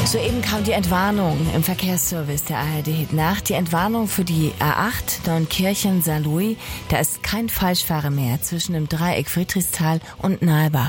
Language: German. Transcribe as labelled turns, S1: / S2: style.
S1: Soeben kam die Entwarnung im Verkehrsservice der ARD nach. Die Entwarnung für die A8 Neunkirchen-Saarlouis. Da ist kein Falschfahrer mehr zwischen dem Dreieck Friedrichsthal und Nalbach.